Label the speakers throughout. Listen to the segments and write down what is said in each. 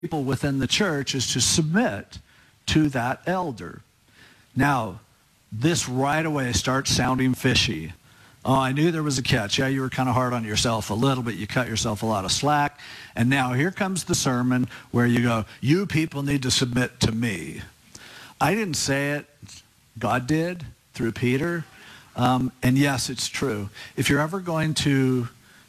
Speaker 1: people within the church is to submit to that elder. Now, this right away starts sounding fishy. Oh, I knew there was a catch. Yeah, you were kind of hard on yourself a little bit. You cut yourself a lot of slack. And now here comes the sermon where you go, you people need to submit to me. I didn't say it. God did through Peter. And yes, it's true. If you're ever going to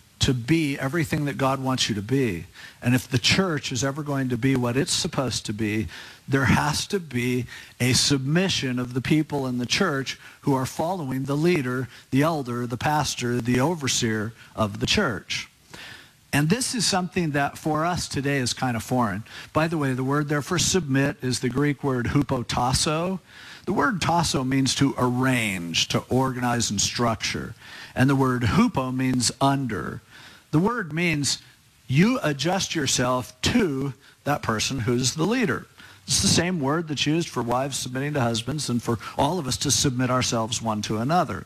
Speaker 1: be everything that God wants you to be, and if the church is ever going to be what it's supposed to be, there has to be a submission of the people in the church who are following the leader, the elder, the pastor, the overseer of the church. And this is something that for us today is kind of foreign. By the way, the word there for submit is the Greek word hupotasso. The word tasso means to arrange, to organize and structure. And the word hupo means under. The word means you adjust yourself to that person who's the leader. It's the same word that's used for wives submitting to husbands and for all of us to submit ourselves one to another.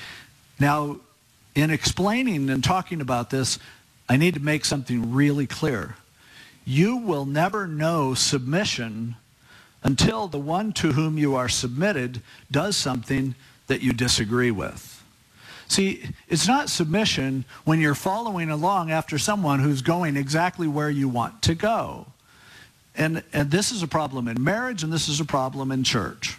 Speaker 1: Now, in explaining and talking about this, I need to make something really clear. You will never know submission until the one to whom you are submitted does something that you disagree with. See, it's not submission when you're following along after someone who's going exactly where you want to go. And this is a problem in marriage, and this is a problem in church.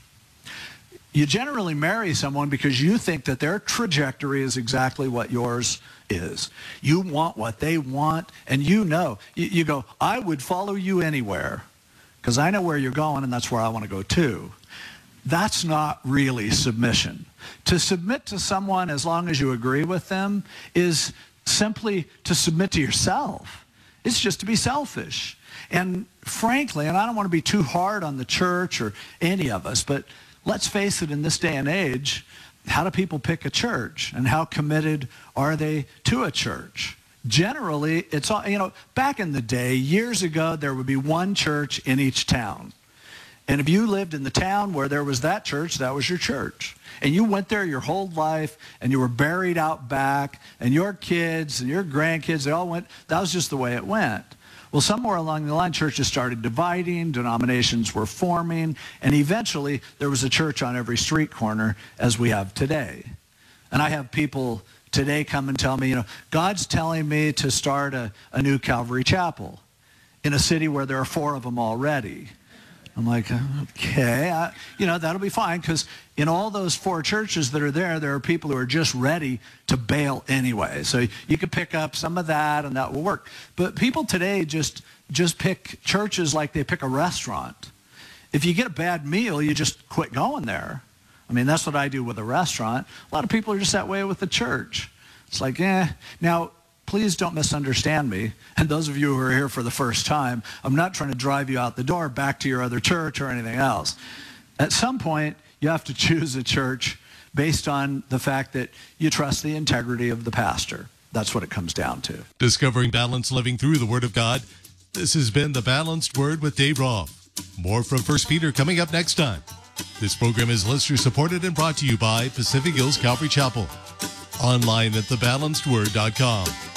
Speaker 1: You generally marry someone because you think that their trajectory is exactly what yours is. You want what they want, and you know. You go, I would follow you anywhere because I know where you're going, and that's where I want to go too. That's not really submission. To submit to someone as long as you agree with them is simply to submit to yourself. It's just to be selfish. And frankly, and I don't want to be too hard on the church or any of us, but let's face it, in this day and age, how do people pick a church? And how committed are they to a church? Generally, it's all, back in the day, years ago, there would be one church in each town. And if you lived in the town where there was that church, that was your church. And you went there your whole life, and you were buried out back, and your kids and your grandkids, they all went, that was just the way it went. Well, somewhere along the line, churches started dividing, denominations were forming, and eventually there was a church on every street corner as we have today. And I have people today come and tell me, God's telling me to start a new Calvary Chapel in a city where there are 4 of them already. I'm like, okay, that'll be fine, because in all those 4 churches that are there are people who are just ready to bail anyway. So you could pick up some of that, and that will work. But people today just pick churches like they pick a restaurant. If you get a bad meal, you just quit going there. I mean, that's what I do with a restaurant. A lot of people are just that way with the church. It's like, Now, please don't misunderstand me. And those of you who are here for the first time, I'm not trying to drive you out the door back to your other church or anything else. At some point, you have to choose a church based on the fact that you trust the integrity of the pastor. That's what it comes down to.
Speaker 2: Discovering balance living through the Word of God. This has been The Balanced Word with Dave Roth. More from 1 Peter coming up next time. This program is listener supported and brought to you by Pacific Hills Calvary Chapel. Online at thebalancedword.com.